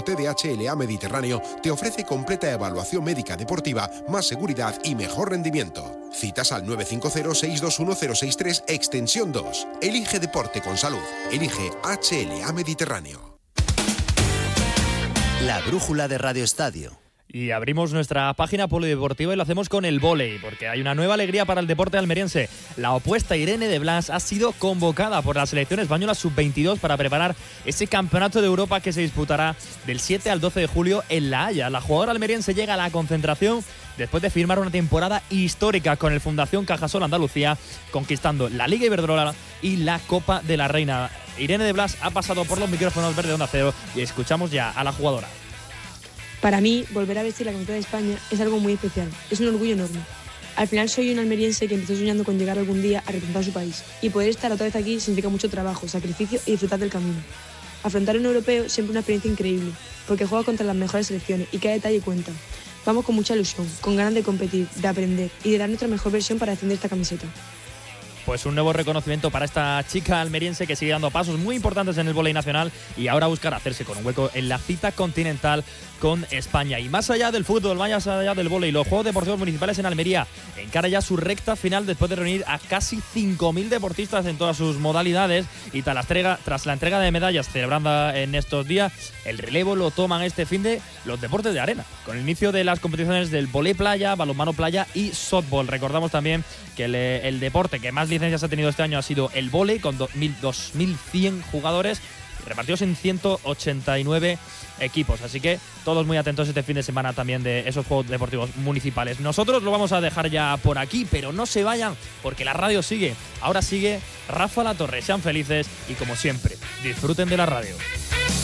Deporte de HLA Mediterráneo te ofrece completa evaluación médica deportiva, más seguridad y mejor rendimiento. Citas al 950-621-063, extensión 2. Elige deporte con salud. Elige HLA Mediterráneo. La brújula de Radio Estadio. Y abrimos nuestra página polideportiva y lo hacemos con el vóley, porque hay una nueva alegría para el deporte almeriense. La opuesta Irene de Blas ha sido convocada por la selección española sub-22 para preparar ese campeonato de Europa que se disputará del 7 al 12 de julio en La Haya. La jugadora almeriense llega a la concentración después de firmar una temporada histórica con el Fundación Cajasol Andalucía, conquistando la Liga Iberdrola y la Copa de la Reina. Irene de Blas ha pasado por los micrófonos Verde Onda Cero y escuchamos ya a la jugadora. Para mí, volver a vestir la camiseta de España es algo muy especial, es un orgullo enorme. Al final soy un almeriense que empezó soñando con llegar algún día a representar a su país, y poder estar otra vez aquí significa mucho trabajo, sacrificio y disfrutar del camino. Afrontar un europeo siempre una experiencia increíble, porque juega contra las mejores selecciones y cada detalle cuenta. Vamos con mucha ilusión, con ganas de competir, de aprender y de dar nuestra mejor versión para defender esta camiseta. Pues un nuevo reconocimiento para esta chica almeriense que sigue dando pasos muy importantes en el vóley nacional y ahora buscará hacerse con un hueco en la cita continental con España. Y más allá del fútbol, más allá del vóley, los Juegos Deportivos Municipales en Almería encara ya su recta final después de reunir a casi 5.000 deportistas en todas sus modalidades y tras la entrega de medallas celebrando en estos días, el relevo lo toman este fin de los deportes de arena, con el inicio de las competiciones del vóley playa, balonmano playa y softball. Recordamos también que el deporte que más licencias ha tenido este año ha sido el vóley, con 2.100 jugadores repartidos en 189 equipos. Así que todos muy atentos este fin de semana también de esos Juegos Deportivos Municipales. Nosotros lo vamos a dejar ya por aquí, pero no se vayan porque la radio sigue. Ahora sigue Rafa La Torre. Sean felices y como siempre, disfruten de la radio.